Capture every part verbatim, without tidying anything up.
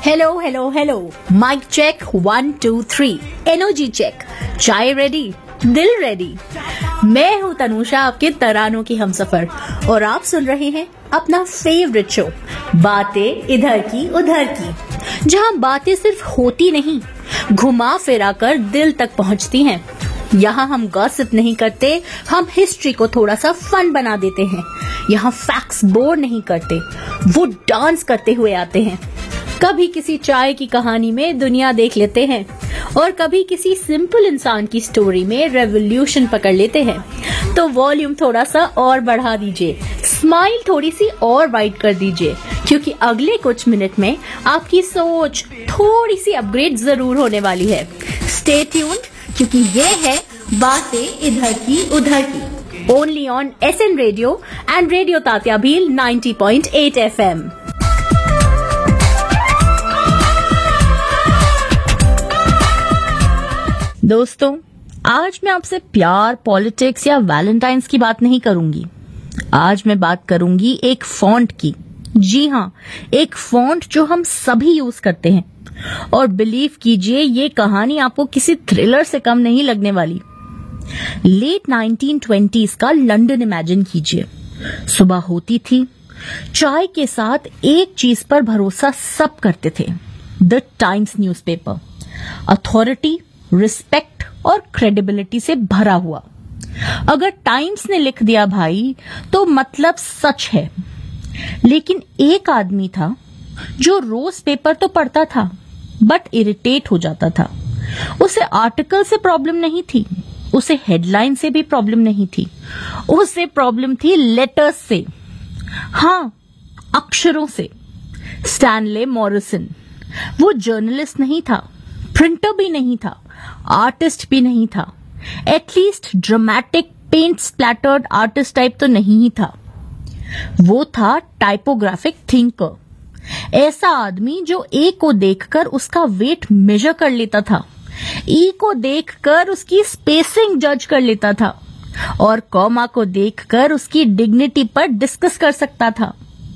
Hello hello hello, mic check one two three, energy check, चाय ready, दिल ready. मैं हूँ तनुषा, आपके तरानों की हमसफर, और आप सुन रहे हैं अपना फेवरेट शो बातें इधर की उधर की, जहाँ बातें सिर्फ होती नहीं, घुमा फिरा कर दिल तक पहुँचती हैं। यहाँ हम गॉसिप नहीं करते, हम हिस्ट्री को थोड़ा सा फन बना देते हैं। यहाँ फैक्ट्स बोर नहीं करते, वो डांस करते हुए आते हैं। कभी किसी चाय की कहानी में दुनिया देख लेते हैं और कभी किसी सिंपल इंसान की स्टोरी में रेवोल्यूशन पकड़ लेते हैं। तो वॉल्यूम थोड़ा सा और बढ़ा दीजिए, स्माइल थोड़ी सी और वाइड कर दीजिए, क्योंकि अगले कुछ मिनट में आपकी सोच थोड़ी सी अपग्रेड जरूर होने वाली है। स्टे ट्यून्ड, क्योंकि ये है बातें इधर की उधर की, only on S N radio and radio Tatya Bhil ninety point eight F M. दोस्तों, आज मैं आपसे प्यार, पॉलिटिक्स या वैलेंटाइंस की बात नहीं करूंगी। आज मैं बात करूंगी एक फॉन्ट की। जी हाँ, एक फॉन्ट जो हम सभी यूज करते हैं, और बिलीव कीजिए ये कहानी आपको किसी थ्रिलर से कम नहीं लगने वाली। लेट नाइनटीन ट्वेंटीज़ का लंदन इमेजिन कीजिए। सुबह होती थी, चाय के साथ एक चीज पर भरोसा सब करते थे, the times newspaper. Authority, respect और क्रेडिबिलिटी से भरा हुआ। अगर टाइम्स ने लिख दिया भाई, तो मतलब सच है। लेकिन एक आदमी था जो रोज पेपर तो पढ़ता था, बट इरिटेट हो जाता था। उसे आर्टिकल से प्रॉब्लम नहीं थी, उसे हेडलाइन से भी प्रॉब्लम नहीं थी, उसे प्रॉब्लम थी लेटर्स से। हाँ, अक्षरों से। Stanley Morrison. वो जर्नलिस्ट नहीं था, प्रिंटर भी नहीं था, आर्टिस्ट भी नहीं था, at least dramatic paint स्प्लैटर्ड artist type तो नहीं ही था। वो था टाइपोग्राफिक थिंकर। ऐसा आदमी जो ए को देखकर उसका वेट मेजर कर लेता था, ई को देखकर उसकी स्पेसिंग जज कर लेता था, और कॉमा को देखकर उसकी डिग्निटी पर डिस्कस कर सकता था।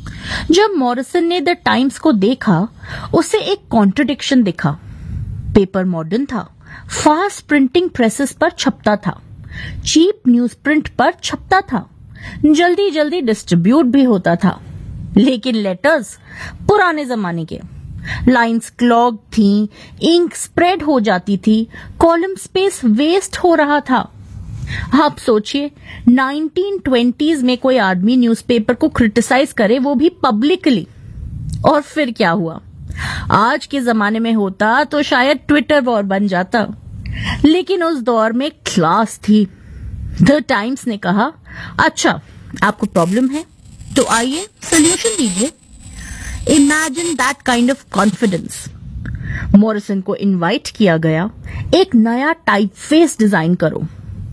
जब मॉरिसन ने द टाइम्स को देखा, उसे एक कॉन्ट्रडिक्शन दिखा। पेपर मॉडर्न था, फास्ट प्रिंटिंग प्रेसेस पर छपता था, चीप न्यूज प्रिंट पर छपता था, जल्दी जल्दी डिस्ट्रीब्यूट भी होता था। लेकिन लेटर्स पुराने जमाने के। लाइंस क्लॉग थी, इंक स्प्रेड हो जाती थी, कॉलम स्पेस वेस्ट हो रहा था। आप सोचिए, नाइनटीन ट्वेंटीज़ में कोई आदमी न्यूज़पेपर को क्रिटिसाइज करे, वो भी पब्लिकली। और फिर क्या हुआ? आज के जमाने में होता तो शायद ट्विटर वॉर बन जाता, लेकिन उस दौर में क्लास थी। द टाइम्स ने कहा, अच्छा आपको प्रॉब्लम है तो आइए सोल्यूशन दीजिए। Imagine that kind of confidence. Morrison को इनवाइट किया गया, एक नया टाइपफेस डिजाइन करो,